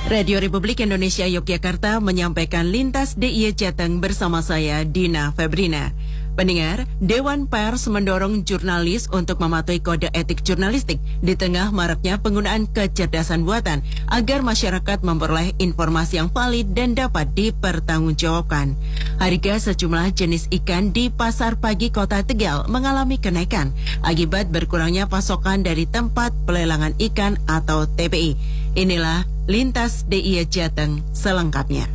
Radio Republik Indonesia Yogyakarta menyampaikan Lintas DIY Jateng bersama saya, Dina Febrina. Pendengar, Dewan Pers mendorong jurnalis untuk mematuhi kode etik jurnalistik di tengah maraknya penggunaan kecerdasan buatan agar masyarakat memperoleh informasi yang valid dan dapat dipertanggungjawabkan. Harga sejumlah jenis ikan di Pasar Pagi Kota Tegal mengalami kenaikan akibat berkurangnya pasokan dari tempat pelelangan ikan atau TPI. Inilah Lintas DIY Jateng selengkapnya.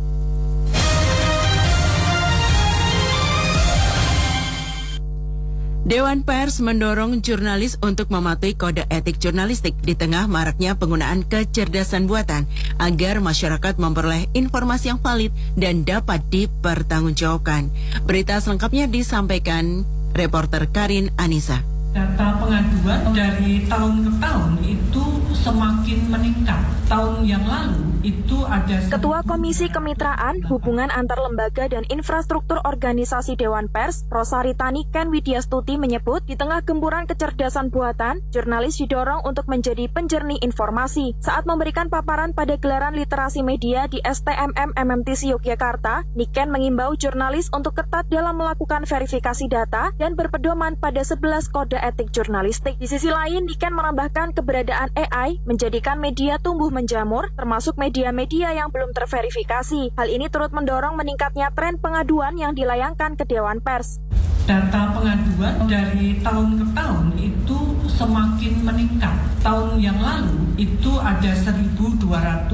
Dewan Pers mendorong jurnalis untuk mematuhi kode etik jurnalistik di tengah maraknya penggunaan kecerdasan buatan agar masyarakat memperoleh informasi yang valid dan dapat dipertanggungjawabkan. Berita selengkapnya disampaikan reporter Karin Anissa. Data pengaduan dari tahun ke tahun itu semakin meningkat. Tahun yang lalu itu ada... Ketua Komisi Kemitraan, Hubungan Antar Lembaga dan Infrastruktur Organisasi Dewan Pers, Rosaritani Ken Widyastuti menyebut, di tengah gempuran kecerdasan buatan, jurnalis didorong untuk menjadi penjernih informasi. Saat memberikan paparan pada gelaran literasi media di STMM MMTC Yogyakarta, Niken mengimbau jurnalis untuk ketat dalam melakukan verifikasi data dan berpedoman pada 11 kode etik jurnalistik. Di sisi lain, Niken menambahkan keberadaan AI menjadikan media tumbuh menjamur, termasuk media-media yang belum terverifikasi. Hal ini turut mendorong meningkatnya tren pengaduan yang dilayangkan ke Dewan Pers. Data pengaduan dari tahun ke tahun itu semakin meningkat. Tahun yang lalu itu ada 1.286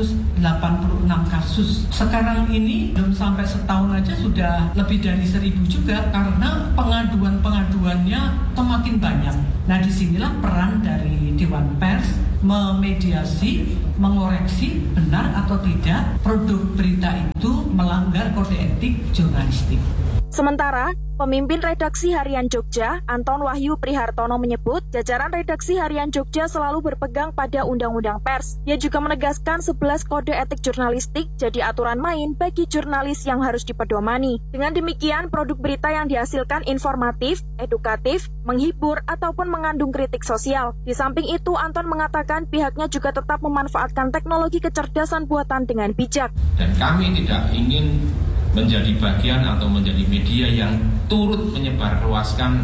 kasus. Sekarang ini belum sampai setahun aja sudah lebih dari 1.000 juga karena pengaduan-pengaduannya semakin banyak. Nah, disinilah peran dari Dewan Pers memediasi, mengoreksi benar atau tidak produk berita itu melanggar kode etik jurnalistik. Sementara, pemimpin redaksi Harian Jogja, Anton Wahyu Prihartono menyebut, jajaran redaksi Harian Jogja selalu berpegang pada Undang-Undang Pers. Dia juga menegaskan 11 kode etik jurnalistik jadi aturan main bagi jurnalis yang harus dipedomani. Dengan demikian, produk berita yang dihasilkan informatif, edukatif, menghibur, ataupun mengandung kritik sosial. Di samping itu, Anton mengatakan pihaknya juga tetap memanfaatkan teknologi kecerdasan buatan dengan bijak. Dan kami tidak ingin menjadi bagian atau menjadi media yang turut menyebarluaskan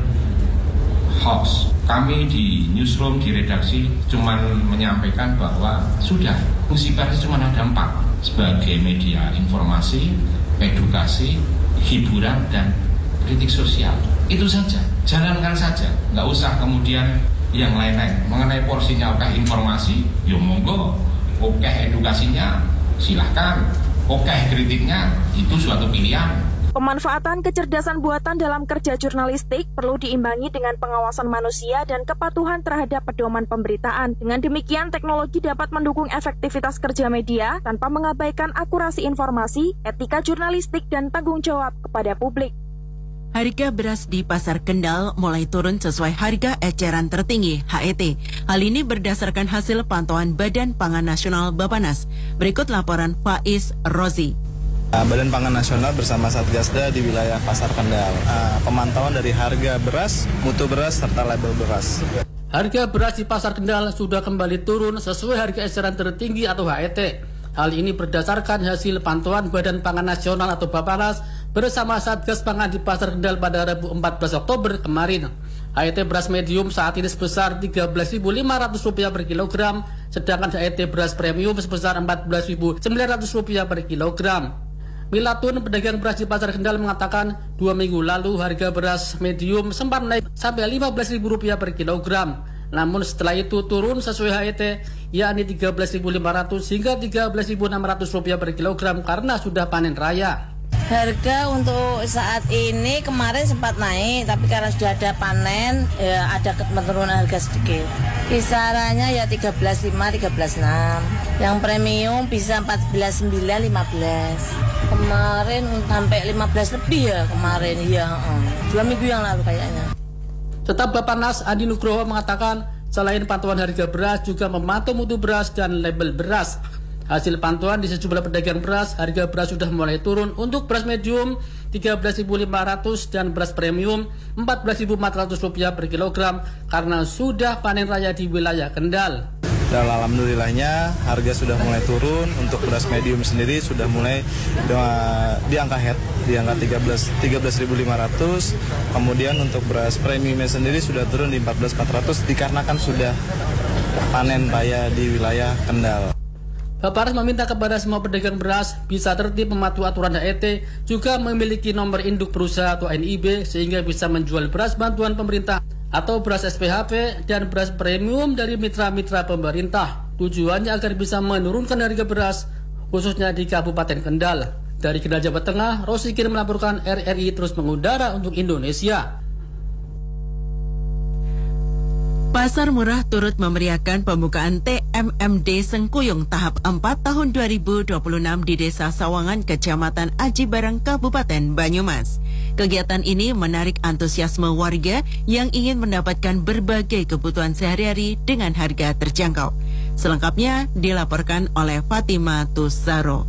hoax. Kami di newsroom, di redaksi cuma menyampaikan bahwa sudah, fungsi pers cuma ada 4 sebagai media informasi, edukasi, hiburan, dan kritik sosial. Itu saja, jalankan saja, nggak usah kemudian yang lain-lain. Mengenai porsinya oke informasi, ya monggo, oke edukasinya silahkan, oke kritiknya itu suatu pilihan. Pemanfaatan kecerdasan buatan dalam kerja jurnalistik perlu diimbangi dengan pengawasan manusia dan kepatuhan terhadap pedoman pemberitaan. Dengan demikian, teknologi dapat mendukung efektivitas kerja media tanpa mengabaikan akurasi informasi, etika jurnalistik, dan tanggung jawab kepada publik. Harga beras di Pasar Kendal mulai turun sesuai harga eceran tertinggi HET. Hal ini berdasarkan hasil pantauan Badan Pangan Nasional Bappenas. Berikut laporan Faiz Rozi. Badan Pangan Nasional bersama Satgasda di wilayah Pasar Kendal. Pemantauan dari harga beras, mutu beras, serta label beras. Harga beras di Pasar Kendal sudah kembali turun sesuai harga eceran tertinggi atau HET. Hal ini berdasarkan hasil pantauan Badan Pangan Nasional atau Bappenas bersama Satgas Pangan di Pasar Kendal pada Rabu 14 Oktober kemarin. HET beras medium saat ini sebesar Rp13.500 per kilogram, sedangkan HET beras premium sebesar Rp14.900 per kilogram. Milatun, pedagang beras di Pasar Kendal, mengatakan 2 minggu lalu harga beras medium sempat naik sampai Rp15.000 per kilogram. Namun setelah itu turun sesuai HET, yakni Rp13.500 hingga Rp13.600 per kilogram karena sudah panen raya. Harga untuk saat ini kemarin sempat naik, tapi karena sudah ada panen, ada penurunan harga sedikit. Kisarannya ya 13.5, 13.6. Yang premium bisa 14.9, 15. Kemarin sampai 15 lebih ya kemarin, ya 2 minggu yang lalu kayaknya. Tetap Bappenas Andi Nugroho mengatakan selain pantauan harga beras juga memantau mutu beras dan label beras. Hasil pantauan di sejumlah pedagang beras, harga beras sudah mulai turun untuk beras medium Rp13.500 dan beras premium Rp14.400 per kilogram karena sudah panen raya di wilayah Kendal. Dan alhamdulillahnya harga sudah mulai turun. Untuk beras medium sendiri sudah mulai di angka head, di angka 13.500. Kemudian untuk beras premiumnya sendiri sudah turun di 14.400 dikarenakan sudah panen raya di wilayah Kendal. Bappenas meminta kepada semua pedagang beras bisa tertib mematuhi aturan HET, juga memiliki nomor induk berusaha atau NIB sehingga bisa menjual beras bantuan pemerintah atau beras SPHP dan beras premium dari mitra-mitra pemerintah. Tujuannya agar bisa menurunkan harga beras khususnya di Kabupaten Kendal. Dari Kendal, Jawa Tengah, Rosikir melaporkan RRI terus mengudara untuk Indonesia. Pasar Murah turut memeriahkan pembukaan TMMD Sengkuyung tahap 4 tahun 2026 di Desa Sawangan, Kecamatan Aji Barang, Kabupaten Banyumas. Kegiatan ini menarik antusiasme warga yang ingin mendapatkan berbagai kebutuhan sehari-hari dengan harga terjangkau. Selengkapnya dilaporkan oleh Fatima Tusaro.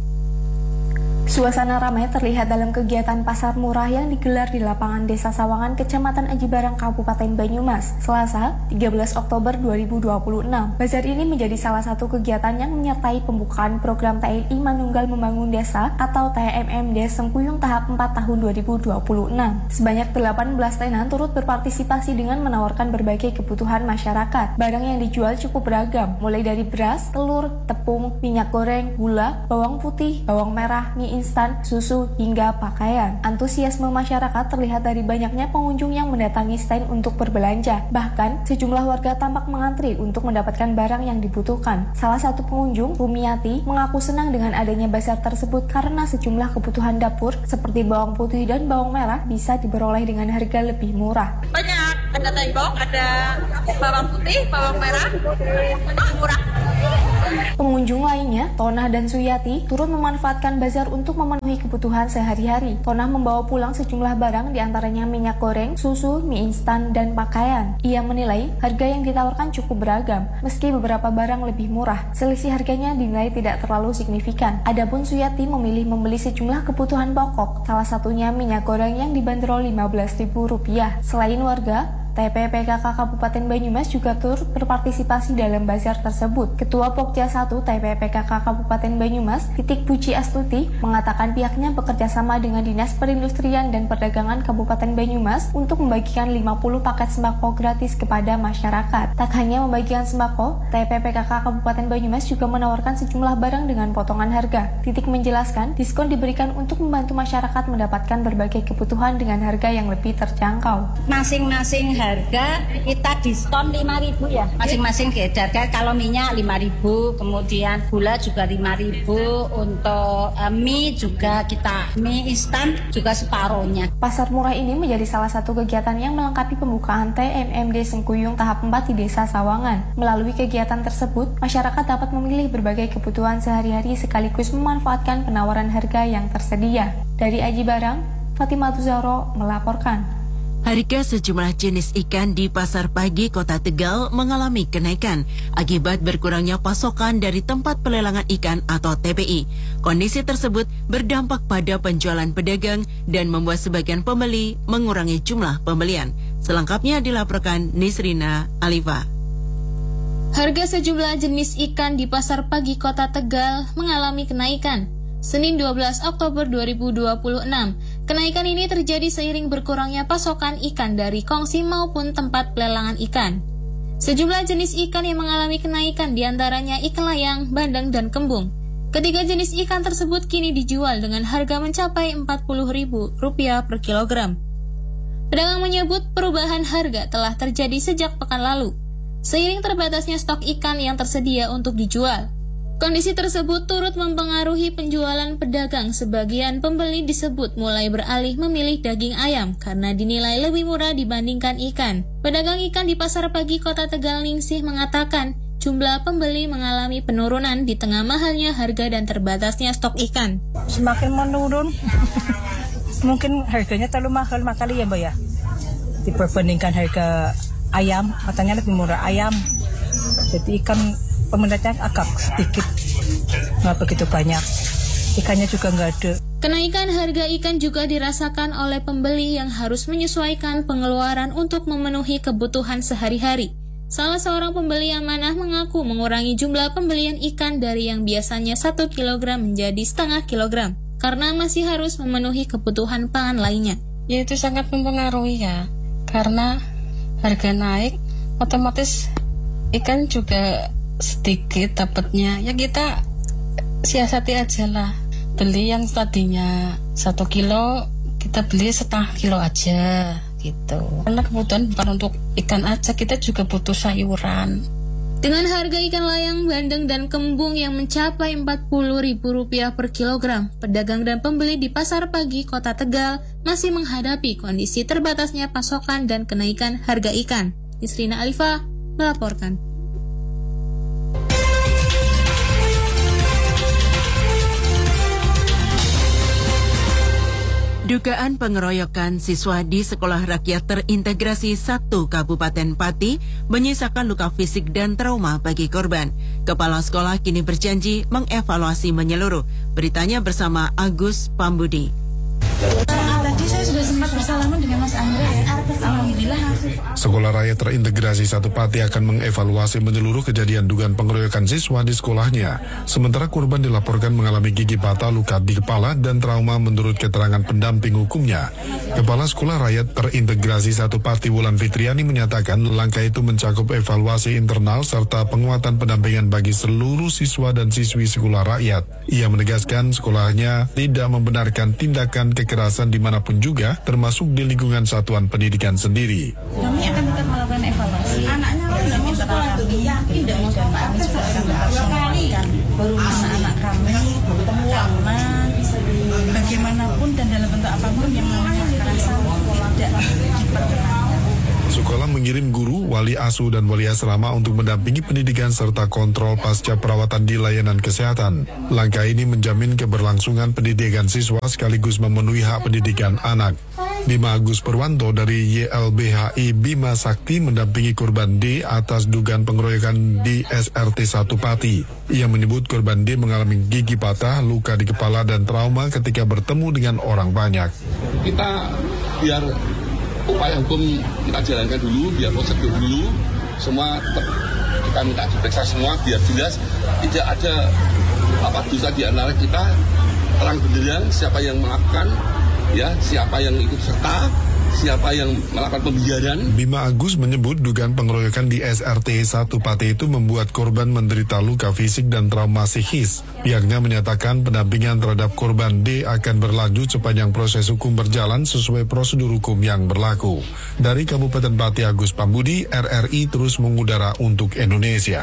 Suasana ramai terlihat dalam kegiatan pasar murah yang digelar di lapangan Desa Sawangan, Kecamatan Aji Barang, Kabupaten Banyumas, Selasa, 13 Oktober 2026. Bazar ini menjadi salah satu kegiatan yang menyertai pembukaan program TNI Manunggal Membangun Desa atau TMMD Sengkuyung tahap 4 tahun 2026. Sebanyak 18 tenan turut berpartisipasi dengan menawarkan berbagai kebutuhan masyarakat. Barang yang dijual cukup beragam, mulai dari beras, telur, tepung, minyak goreng, gula, bawang putih, bawang merah, mie instan, susu, hingga pakaian. Antusiasme masyarakat terlihat dari banyaknya pengunjung yang mendatangi stand untuk berbelanja. Bahkan, sejumlah warga tampak mengantri untuk mendapatkan barang yang dibutuhkan. Salah satu pengunjung, Rumiati, mengaku senang dengan adanya bazar tersebut karena sejumlah kebutuhan dapur seperti bawang putih dan bawang merah bisa diperoleh dengan harga lebih murah. Banyak, ada tembok, ada bawang putih, bawang merah, murah. Pengunjung lainnya, Tonah dan Suyati, turut memanfaatkan bazar untuk memenuhi kebutuhan sehari-hari. Tonah membawa pulang sejumlah barang diantaranya minyak goreng, susu, mie instan, dan pakaian. Ia menilai harga yang ditawarkan cukup beragam, meski beberapa barang lebih murah. Selisih harganya dinilai tidak terlalu signifikan. Adapun Suyati memilih membeli sejumlah kebutuhan pokok, salah satunya minyak goreng yang dibanderol Rp15.000. Selain warga, TPPKK Kabupaten Banyumas juga turut berpartisipasi dalam bazar tersebut. Ketua Pokja 1 TPPKK Kabupaten Banyumas, Titik Puji Astuti, mengatakan pihaknya bekerja sama dengan Dinas Perindustrian dan Perdagangan Kabupaten Banyumas untuk membagikan 50 paket sembako gratis kepada masyarakat. Tak hanya membagikan sembako, TPPKK Kabupaten Banyumas juga menawarkan sejumlah barang dengan potongan harga. Titik menjelaskan, diskon diberikan untuk membantu masyarakat mendapatkan berbagai kebutuhan dengan harga yang lebih terjangkau. Masing-masing harga kita diskon 5.000 ya. Masing-masing harga, kalau minyak 5.000, kemudian gula juga 5.000, untuk mie juga kita mie instan juga separuhnya. Pasar murah ini menjadi salah satu kegiatan yang melengkapi pembukaan TMMD Sengkuyung tahap 4 di Desa Sawangan. Melalui kegiatan tersebut, masyarakat dapat memilih berbagai kebutuhan sehari-hari sekaligus memanfaatkan penawaran harga yang tersedia. Dari Aji Barang, Fatima Tusaro melaporkan. Harga sejumlah jenis ikan di Pasar Pagi Kota Tegal mengalami kenaikan akibat berkurangnya pasokan dari tempat pelelangan ikan atau TPI. Kondisi tersebut berdampak pada penjualan pedagang dan membuat sebagian pembeli mengurangi jumlah pembelian. Selengkapnya dilaporkan Nisrina Alifa. Harga sejumlah jenis ikan di Pasar Pagi Kota Tegal mengalami kenaikan. Senin 12 Oktober 2026, kenaikan ini terjadi seiring berkurangnya pasokan ikan dari kongsi maupun tempat pelelangan ikan. Sejumlah jenis ikan yang mengalami kenaikan diantaranya ikan layang, bandeng, dan kembung. Ketiga jenis ikan tersebut kini dijual dengan harga mencapai Rp40.000 per kilogram. Pedagang menyebut perubahan harga telah terjadi sejak pekan lalu, seiring terbatasnya stok ikan yang tersedia untuk dijual. Kondisi tersebut turut mempengaruhi penjualan pedagang. Sebagian pembeli disebut mulai beralih memilih daging ayam karena dinilai lebih murah dibandingkan ikan. Pedagang ikan di Pasar Pagi Kota Tegal Ningsih mengatakan jumlah pembeli mengalami penurunan di tengah mahalnya harga dan terbatasnya stok ikan. Semakin menurun, mungkin harganya terlalu mahal makanya ya Mbak ya. Diperbandingkan harga ayam, katanya lebih murah ayam. Jadi ikan peminatnya agak sedikit, nggak begitu banyak. Ikannya juga nggak ada. Kenaikan harga ikan juga dirasakan oleh pembeli yang harus menyesuaikan pengeluaran untuk memenuhi kebutuhan sehari-hari. Salah seorang pembeli amanah mengaku mengurangi jumlah pembelian ikan dari yang biasanya 1 kg menjadi setengah kilogram karena masih harus memenuhi kebutuhan pangan lainnya. Ya itu sangat mempengaruhi ya, karena harga naik, otomatis ikan juga sedikit dapatnya. Ya kita siasati aja lah, beli yang tadinya 1 kilo, kita beli setengah kilo aja. Gitu. Karena kebutuhan bukan untuk ikan aja, kita juga butuh sayuran. Dengan harga ikan layang, bandeng, dan kembung yang mencapai Rp40.000 per kilogram, pedagang dan pembeli di Pasar Pagi Kota Tegal masih menghadapi kondisi terbatasnya pasokan dan kenaikan harga ikan. Nisrina Alifah melaporkan. Dugaan pengeroyokan siswa di Sekolah Rakyat Terintegrasi 1 Kabupaten Pati menyisakan luka fisik dan trauma bagi korban. Kepala sekolah kini berjanji mengevaluasi menyeluruh. Beritanya bersama Agus Pambudi. Tadi saya sudah sempat bersalaman dengan Mas Andre ya. Alhamdulillah. Sekolah Rakyat Terintegrasi 1 Pati akan mengevaluasi menyeluruh kejadian dugaan pengeroyokan siswa di sekolahnya. Sementara korban dilaporkan mengalami gigi patah, luka di kepala, dan trauma menurut keterangan pendamping hukumnya. Kepala Sekolah Rakyat Terintegrasi 1 Pati Wulan Fitriani menyatakan langkah itu mencakup evaluasi internal serta penguatan pendampingan bagi seluruh siswa dan siswi sekolah rakyat. Ia menegaskan sekolahnya tidak membenarkan tindakan kekerasan dimanapun juga, termasuk di lingkungan satuan pendidikan sendiri. Kami akan tetap melakukan evaluasi. Anaknya tidak mau sekolah kami, tidak mau dan kami juga akan tetap melakukan anak-anak kami bertemu aman, bagaimanapun dan dalam bentuk apapun yang namanya kekerasan tidak diperkenankan. Sekolah mengirim guru, wali asuh, dan wali asrama untuk mendampingi pendidikan serta kontrol pasca perawatan di layanan kesehatan. Langkah ini menjamin keberlangsungan pendidikan siswa sekaligus memenuhi hak pendidikan anak. Bima Agus Purwanto dari YLBHI Bima Sakti mendampingi korban D atas dugaan pengeroyokan di SRT 1 Pati. Ia menyebut korban D mengalami gigi patah, luka di kepala, dan trauma ketika bertemu dengan orang banyak. Kita biar upaya hukum kita jalankan dulu, biar prosedur dulu, semua kita minta diperiksa semua biar jelas tidak ada dosa di antara kita, terang benderang siapa yang melakukan, ya siapa yang ikut serta, siapa yang melakukan pembiaran. Bima Agus menyebut dugaan pengeroyokan di SRT 1 Pati itu membuat korban menderita luka fisik dan trauma psikis. Pihaknya menyatakan pendampingan terhadap korban D akan berlanjut sepanjang proses hukum berjalan sesuai prosedur hukum yang berlaku. Dari Kabupaten Pati, Agus Pambudi, RRI terus mengudara untuk Indonesia.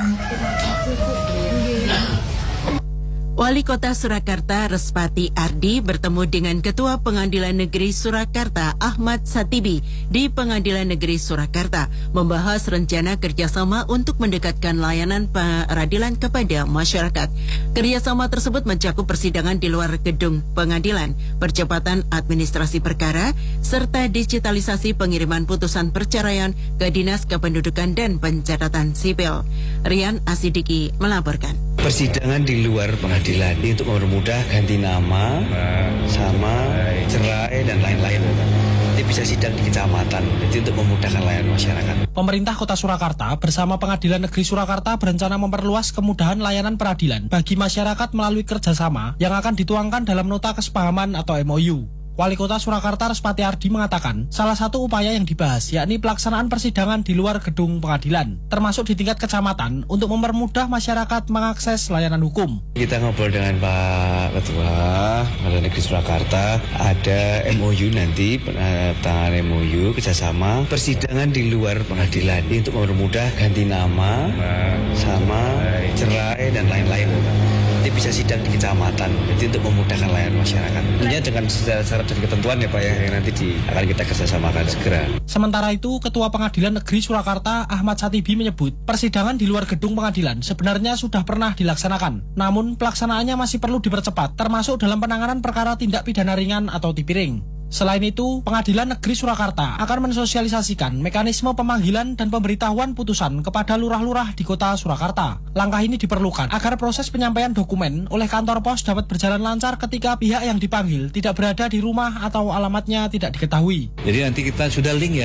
Wali Kota Surakarta Respati Ardi bertemu dengan Ketua Pengadilan Negeri Surakarta Ahmad Satibi di Pengadilan Negeri Surakarta membahas rencana kerjasama untuk mendekatkan layanan peradilan kepada masyarakat. Kerjasama tersebut mencakup persidangan di luar gedung pengadilan, percepatan administrasi perkara, serta digitalisasi pengiriman putusan perceraian ke Dinas Kependudukan dan Pencatatan Sipil. Rian Asidiki melaporkan. Persidangan di luar pengadilan ini untuk mempermudah ganti nama, sama cerai dan lain-lain. Nanti bisa sidang di kecamatan, jadi untuk memudahkan layanan masyarakat. Pemerintah Kota Surakarta bersama Pengadilan Negeri Surakarta berencana memperluas kemudahan layanan peradilan bagi masyarakat melalui kerjasama yang akan dituangkan dalam nota kesepahaman atau MOU. Wali Kota Surakarta Respati Ardi mengatakan, salah satu upaya yang dibahas yakni pelaksanaan persidangan di luar gedung pengadilan, termasuk di tingkat kecamatan untuk mempermudah masyarakat mengakses layanan hukum. Kita ngobrol dengan Pak Ketua Pengadilan Negeri Surakarta, ada MOU nanti, tangan MOU kerjasama persidangan di luar pengadilan ini untuk mempermudah ganti nama, sama cerai dan lain-lain. Nanti bisa sidang di kecamatan, jadi untuk memudahkan layanan masyarakat. Tentunya dengan syarat dan ketentuan ya Pak ya, yang nanti akan kita kerjasamakan segera. Sementara itu, Ketua Pengadilan Negeri Surakarta Ahmad Satibi menyebut, persidangan di luar gedung pengadilan sebenarnya sudah pernah dilaksanakan. Namun, pelaksanaannya masih perlu dipercepat, termasuk dalam penanganan perkara tindak pidana ringan atau tipiring. Selain itu, Pengadilan Negeri Surakarta akan mensosialisasikan mekanisme pemanggilan dan pemberitahuan putusan kepada lurah-lurah di kota Surakarta. Langkah ini diperlukan agar proses penyampaian dokumen oleh kantor pos dapat berjalan lancar ketika pihak yang dipanggil tidak berada di rumah atau alamatnya tidak diketahui. Jadi nanti kita sudah link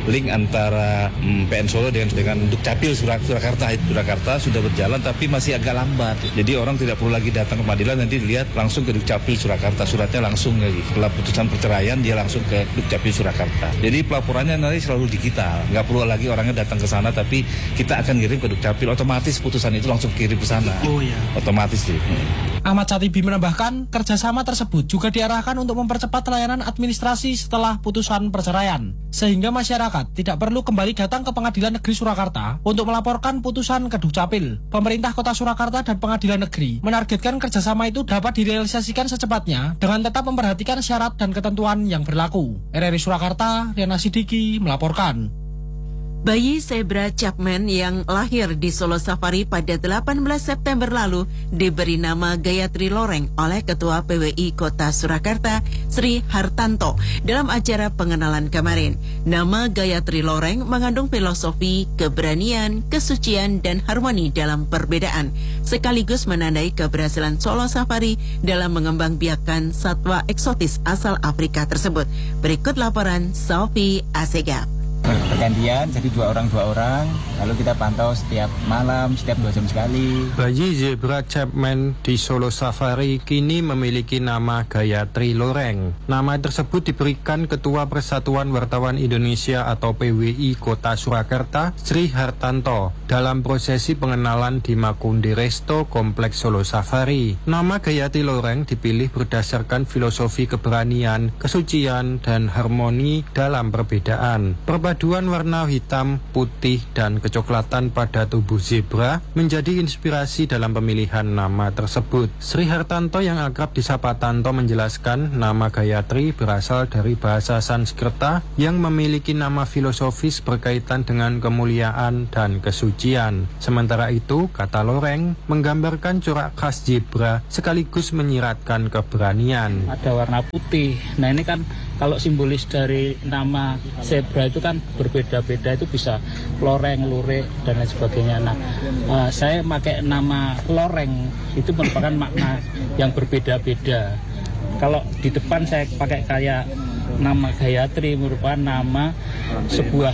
antara PN Solo dengan Dukcapil Surakarta sudah berjalan tapi masih agak lambat. Jadi orang tidak perlu lagi datang ke pengadilan, nanti dilihat langsung ke Dukcapil Surakarta, suratnya langsung lagi. Setelah putusan perceraian dia langsung ke Dukcapil Surakarta. Jadi pelaporannya nanti selalu digital, nggak perlu lagi orangnya datang ke sana, tapi kita akan kirim ke Dukcapil, otomatis putusan itu langsung kirim ke sana. Oh iya. Otomatis sih. Ahmad Satibi menambahkan, kerjasama tersebut juga diarahkan untuk mempercepat layanan administrasi setelah putusan perceraian, sehingga masyarakat tidak perlu kembali datang ke Pengadilan Negeri Surakarta untuk melaporkan putusan ke Dukcapil. Pemerintah Kota Surakarta dan Pengadilan Negeri menargetkan kerjasama itu dapat direalisasikan secepatnya dengan tetap memperhatikan syarat dan ketentuan yang berlaku. RRI Surakarta, Riana Sidiki melaporkan. Bayi zebra Chapman yang lahir di Solo Safari pada 18 September lalu diberi nama Gayatri Loreng oleh Ketua PWI Kota Surakarta, Sri Hartanto, dalam acara pengenalan kemarin. Nama Gayatri Loreng mengandung filosofi, keberanian, kesucian, dan harmoni dalam perbedaan, sekaligus menandai keberhasilan Solo Safari dalam mengembangbiakkan satwa eksotis asal Afrika tersebut. Berikut laporan Sophie Asegaf. Pergantian, jadi dua orang, lalu kita pantau setiap malam, setiap 2 jam sekali. Bayi zebra Chapman di Solo Safari kini memiliki nama Gayatri Loreng. Nama tersebut diberikan Ketua Persatuan Wartawan Indonesia atau PWI Kota Surakarta, Sri Hartanto, dalam prosesi pengenalan di Makundi Resto Kompleks Solo Safari. Nama Gayatri Loreng dipilih berdasarkan filosofi keberanian, kesucian, dan harmoni dalam perbedaan. Perpaduan warna hitam, putih, dan kecoklatan pada tubuh zebra menjadi inspirasi dalam pemilihan nama tersebut. Sri Hartanto yang akrab disapa Tanto menjelaskan nama Gayatri berasal dari bahasa Sanskerta yang memiliki nama filosofis berkaitan dengan kemuliaan dan kesucian. Sementara itu, kata Loreng menggambarkan corak khas zebra sekaligus menyiratkan keberanian. Ada warna putih. Nah ini kan kalau simbolis dari nama zebra itu kan berbeda-beda, itu bisa loreng, lurik, dan lain sebagainya. Nah, saya pakai nama loreng itu merupakan makna yang berbeda-beda. Kalau di depan saya pakai kayak nama Gayatri, merupakan nama sebuah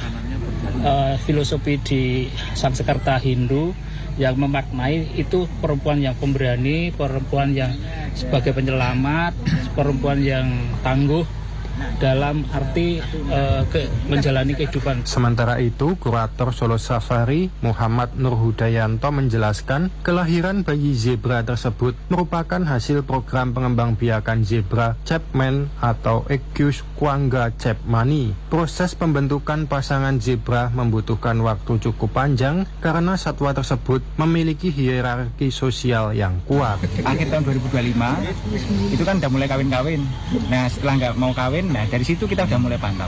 filosofi di Sanskerta Hindu yang memaknai itu perempuan yang pemberani, perempuan yang sebagai penyelamat, perempuan yang tangguh dalam arti menjalani kehidupan. Sementara itu, Kurator Solo Safari Muhammad Nur Hudayanto menjelaskan kelahiran bayi zebra tersebut merupakan hasil program pengembangbiakan zebra Chapman atau Equus Quangga Chapmani. Proses pembentukan pasangan zebra membutuhkan waktu cukup panjang karena satwa tersebut memiliki hierarki sosial yang kuat. Akhir tahun 2025 itu kan udah mulai kawin-kawin. Nah setelah nggak mau kawin, nah dari situ kita udah mulai pantau.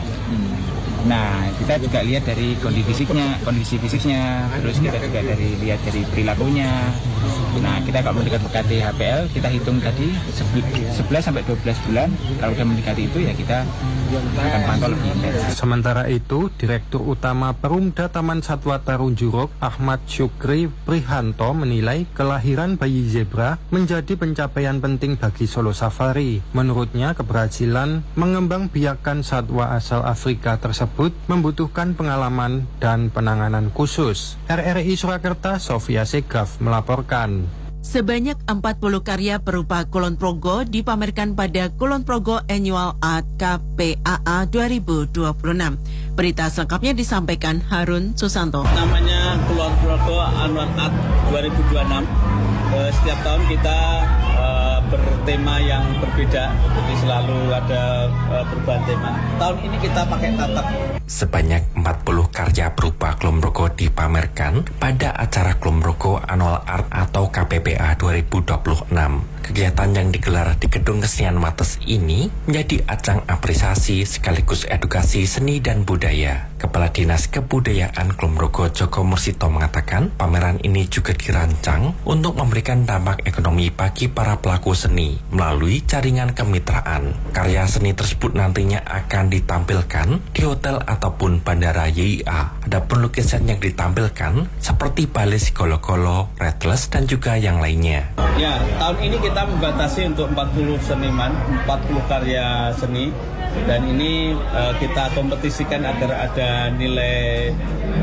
Nah kita juga lihat dari kondisi fisiknya, terus kita juga lihat dari perilakunya. Nah kita kalau mendekati HPL, kita hitung tadi 11 sampai 12 bulan. Kalau udah mendekati itu ya kita akan pantau lebih intens. Sementara itu, Direktur Utama Perumda Taman Satwa Tarung Juruk Ahmad Syukri Prihanto menilai kelahiran bayi zebra menjadi pencapaian penting bagi Solo Safari. Menurutnya, keberhasilan mengembangbiakkan satwa asal Afrika tersebut membutuhkan pengalaman dan penanganan khusus. RRI Surakarta, Sofia Segaf melaporkan. Sebanyak 40 karya berupa Kulon Progo dipamerkan pada Kulon Progo Annual Art KPAA 2026. Berita selengkapnya disampaikan Harun Susanto. Namanya Kulon Progo Annual Art 2026. Setiap tahun kita bertema yang berbeda, jadi selalu ada perubahan tema. Tahun ini kita pakai tatap. Sebanyak 40 karya berupa Kulon Progo dipamerkan pada acara Kulon Progo Annual Art atau KPPA 2026. Kegiatan yang digelar di Gedung Kesenian Wates ini menjadi ajang apresiasi sekaligus edukasi seni dan budaya. Kepala Dinas Kebudayaan Kulonprogo Joko Mursito mengatakan pameran ini juga dirancang untuk memberikan dampak ekonomi bagi para pelaku seni melalui jaringan kemitraan. Karya seni tersebut nantinya akan ditampilkan di hotel ataupun bandara YIA. Adapun lukisan yang ditampilkan seperti Balis Golo-Golo, Redles dan juga yang lainnya. Ya, tahun ini kita membatasi untuk 40 seniman, 40 karya seni. Dan ini kita kompetisikan agar ada nilai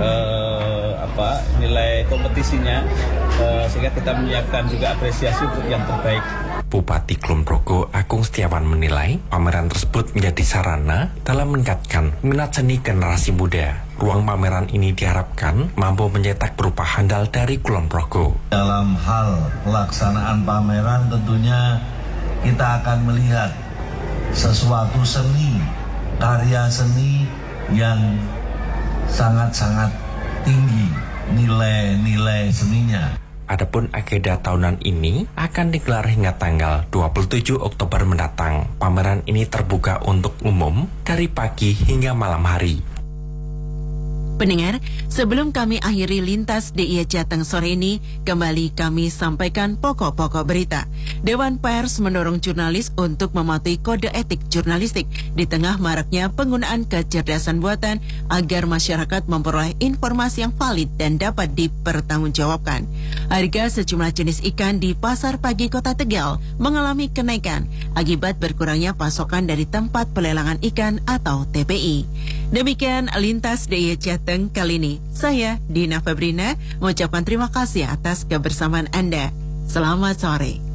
nilai kompetisinya, sehingga kita menyiapkan juga apresiasi untuk yang terbaik. Bupati Kulonprogo Agung Setiawan menilai pameran tersebut menjadi sarana dalam meningkatkan minat seni generasi muda. Ruang pameran ini diharapkan mampu mencetak berupa handal dari Kulonprogo. Dalam hal pelaksanaan pameran tentunya kita akan melihat sesuatu seni, karya seni yang sangat-sangat tinggi nilai-nilai seninya. Adapun agenda tahunan ini akan digelar hingga tanggal 27 Oktober mendatang. Pameran ini terbuka untuk umum dari pagi hingga malam hari. Pendengar, sebelum kami akhiri Lintas DIY Jateng sore ini, kembali kami sampaikan pokok-pokok berita. Dewan Pers mendorong jurnalis untuk mematuhi kode etik jurnalistik di tengah maraknya penggunaan kecerdasan buatan agar masyarakat memperoleh informasi yang valid dan dapat dipertanggungjawabkan. Harga sejumlah jenis ikan di Pasar Pagi Kota Tegal mengalami kenaikan akibat berkurangnya pasokan dari tempat pelelangan ikan atau TPI. Demikian Lintas DIY Jateng kali ini. Saya Dina Febrina mengucapkan terima kasih atas kebersamaan Anda. Selamat sore.